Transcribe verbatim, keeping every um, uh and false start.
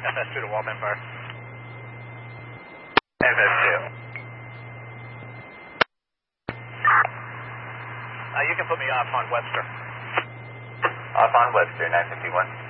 F S two to Walt Empire. F S two. Uh, you can put me off on Webster. Off on Webster, nine fifty-one.